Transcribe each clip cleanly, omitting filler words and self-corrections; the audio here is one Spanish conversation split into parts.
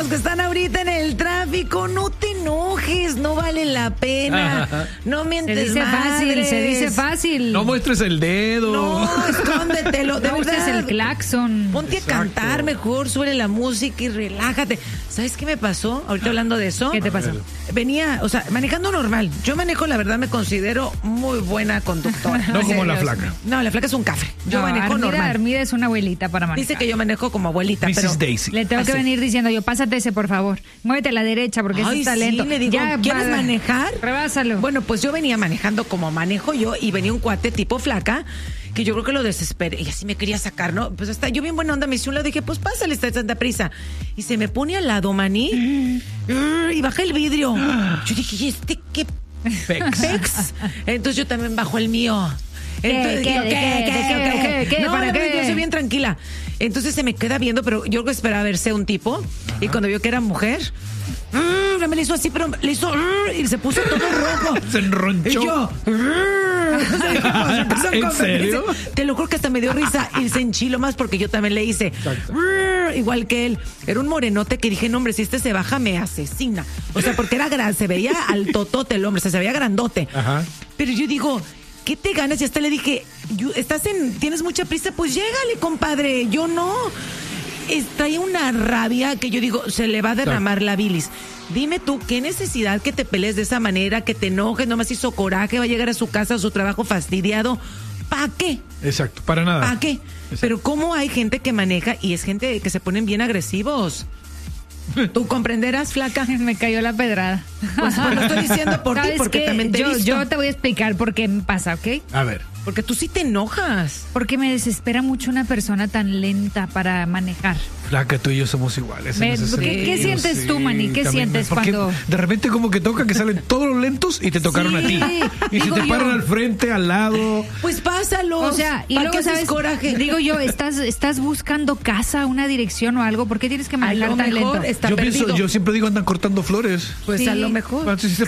los que están ahorita en el tráfico, no te enojes, no vale la pena. No mientes, se dice fácil. No muestres el dedo. No, escóndetelo. De no verdad. uses el claxon. Ponte a cantar mejor, sube la música y relájate. ¿Sabes qué me pasó? Ahorita hablando de eso. ¿Qué te pasó? Venía, o sea, manejando normal. Yo manejo, la verdad, me considero muy buena conductora. No como la flaca. No, la flaca es un café. Yo manejo Armida, normal. Armida es una abuelita para manejar. Dice que yo manejo como abuelita, pero Mrs. Daisy. Le tengo que venir diciendo yo, pásate ese, por favor. Muévete a la derecha porque ese está lento. Sí, le digo, ¿quieres manejar? Rebásalo. Bueno, pues yo venía manejando como manejo yo y venía un cuate tipo flaca que yo creo que lo desesperé. Y así me quería sacar, ¿no? Pues hasta yo bien buena onda me hice un lado, dije, pues pásale, está tanta prisa. Y se me pone al lado, maní, y baja el vidrio. Yo dije, ¿y este qué pex? Entonces yo también bajo el mío. Entonces, ¿Qué? No, ¿Para no, qué? yo soy bien tranquila. Entonces se me queda viendo, pero yo creo que esperaba verse un tipo. Ajá. Y cuando vio que era mujer, me le hizo así, pero le hizo y se puso todo rojo. Se enronchó. Y yo, ¿En serio? Te lo juro que hasta me dio risa y se enchiló más porque yo también le hice igual que él. Era un morenote que dije, no, hombre, si este se baja me asesina. O sea, porque era grande, se veía al totote el hombre, o sea, se veía grandote. Ajá. Pero yo digo, ¿qué te ganas? Y hasta le dije, tienes mucha prisa, pues llégale, compadre. Yo no. Trae una rabia que yo digo, se le va a derramar la bilis. Dime tú, ¿qué necesidad que te pelees de esa manera, que te enojes, nomás hizo coraje, va a llegar a su casa, a su trabajo fastidiado? ¿Para qué? Exacto, para nada. ¿Para qué? Exacto. Pero ¿cómo hay gente que maneja y es gente que se ponen bien agresivos? ¿Tú comprenderás, flaca? Me cayó la pedrada. Pues lo estoy diciendo por ti, porque también te he visto. Yo te voy a explicar por qué me pasa, ¿ok? A ver. Porque tú sí te enojas. Porque me desespera mucho una persona tan lenta para manejar. Flaca, tú y yo somos iguales. ¿Qué sientes tú, Manny? ¿Qué sientes cuando...? De repente como que toca que salen todos los lentos y te tocaron a ti. Y si te paran al frente, al lado... Pues pásalo. O sea, y luego, ¿sabes? Coraje. Digo yo, estás buscando casa, una dirección o algo. ¿Por qué tienes que manejar tan lento? Yo siempre digo, andan cortando flores. Pues sí. A lo mejor. ¿Sabes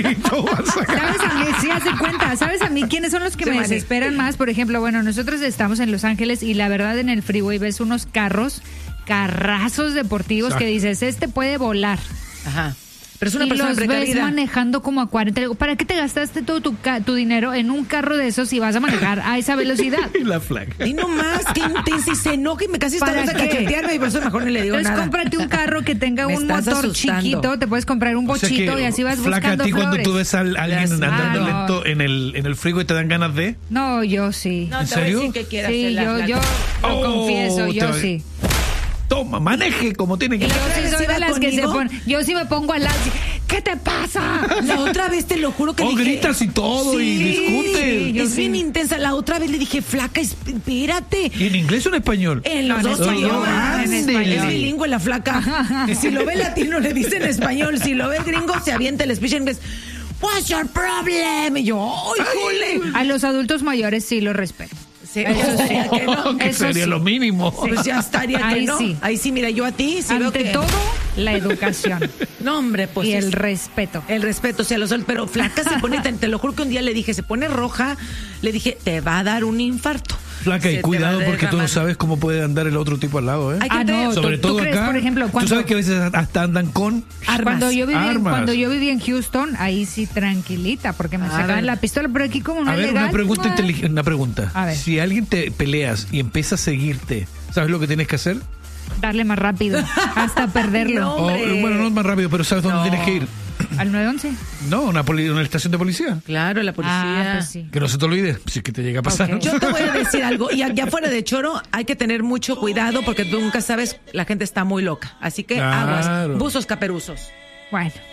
a mí? Sí, hace cuenta. ¿Sabes a mí quiénes son los que me desesperan más? Por ejemplo, bueno, nosotros estamos en Los Ángeles y la verdad en el freeway ves unos carrazos deportivos. Exacto. Que dices, este puede volar. Ajá. Pero es una persona los precaria. Ves manejando como a 40. ¿Para qué te gastaste todo tu dinero en un carro de esos si vas a manejar a esa velocidad? Y la flaca. Y no más, que intensa y se enoja y me casi está a cachetearme y por eso mejor no le digo nada. Cómprate un carro que tenga un motor chiquito, te puedes comprar un bochito y así vas flaca, buscando a ti flores. Cuando tú ves a alguien andando lento en el freeway te dan ganas de... No, yo sí. No, ¿en serio? Sí, yo lo confieso, yo sí. Toma, maneje como tiene que. Yo sí soy de las que se ponen. Yo sí me pongo al lado. ¿Qué te pasa? La otra vez te lo juro que dije. Gritas y todo y discutes. Es bien intensa. La otra vez le dije, flaca, espérate. ¿Y en inglés o en español? En los dos idiomas. En español. Es bilingüe la flaca. Si lo ve latino le dice en español. Si lo ve gringo se avienta el speech en inglés. What's your problem? Y yo, ¡ay, jole! A los adultos mayores sí los respeto. Sí, eso sí, que no. Que eso sería sí. lo mínimo. Pues ya estaría Ahí que no. sí. Ahí sí, mira, yo a ti sí veo ante que... todo la educación. No, hombre, pues y el respeto. El respeto, sí, a los... Pero flaca se pone, te lo juro que un día le dije, se pone roja, le dije, te va a dar un infarto. Flaca, y cuidado porque tú no sabes cómo puede andar el otro tipo al lado, ¿eh? No, sobre todo crees, acá. Por ejemplo, tú sabes que a veces hasta andan con armas. Cuando yo vivía en Houston, ahí sí tranquilita, porque me sacaban la pistola, pero aquí como no es legal. Una pregunta inteligente, una pregunta. A ver. Si alguien te peleas y empieza a seguirte, ¿sabes lo que tienes que hacer? Darle más rápido, hasta perderlo. No, bueno, no es más rápido, pero ¿sabes dónde tienes que ir? ¿Al 911? No, una estación de policía. Claro, la policía. Pues sí. Que no se te olvide, si es que te llega a pasar. Okay. Yo te voy a decir algo, y ya fuera de choro, hay que tener mucho cuidado porque tú nunca sabes, la gente está muy loca. Así que aguas, buzos caperuzos. Bueno.